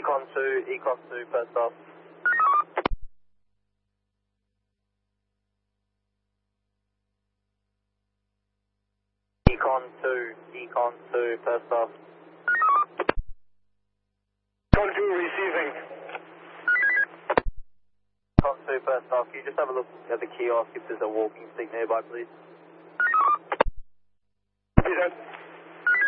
Econ 2, first off. Econ 2, first off. Econ 2 receiving. Econ 2, first off. Can you just have a look at the kiosk if there's a walking stick nearby, please? Copy that.